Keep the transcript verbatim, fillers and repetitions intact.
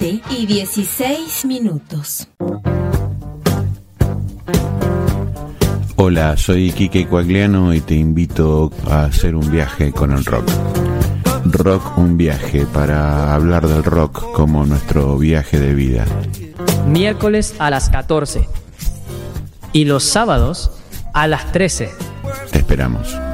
siete y dieciséis minutos. Hola, soy Quique Coagliano y te invito a hacer un viaje con el rock. Rock, un viaje, para hablar del rock como nuestro viaje de vida. Miércoles a las catorce y los sábados a las trece. Te esperamos.